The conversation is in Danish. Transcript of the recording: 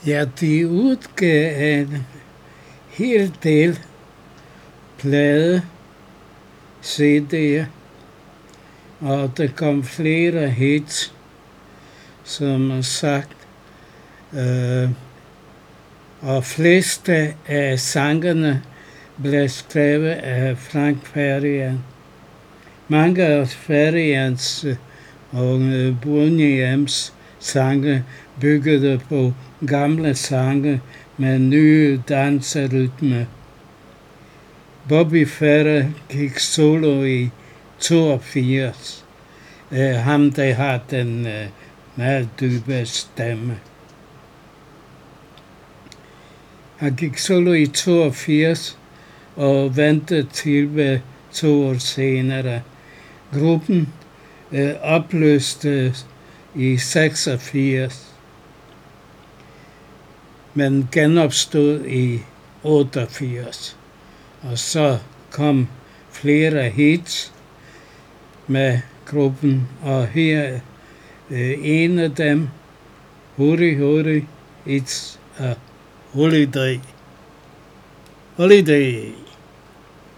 Ja, de udgav en hel del plade, CD'er, og der kom flere hits, som sagt. Og fleste af sangerne blev skrevet af Frank Farian. Mange af Farians og Boney M's sange byggede på gamle sange med nye danserytme. Bobby Farrer gik solo i 82. Ham, der har den meget dybe stemme. Han gik solo i 82 og ventede til ved 2 år senere. Gruppen opløstes i 86, men genopstod i 88. Og så kom flere hits med gruppen, og her er en af dem, Hurry Hurry, It's a Holiday. Holiday.